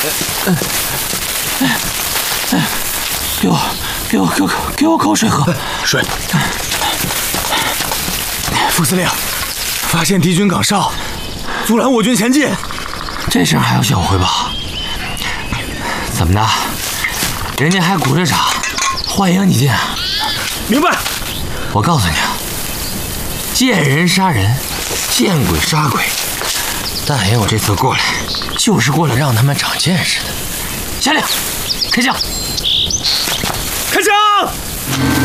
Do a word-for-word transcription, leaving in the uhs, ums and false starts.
给我，给我，给我，给我口水喝。 水。副司令，发现敌军岗哨，阻拦我军前进。 这事还要向我汇报？怎么的？人家还鼓着掌，欢迎你进。 明白。 我告诉你啊，见人杀人，见鬼杀鬼。大爷，我这次过来，就是过来让他们长见识的。下令，开枪！ 开枪！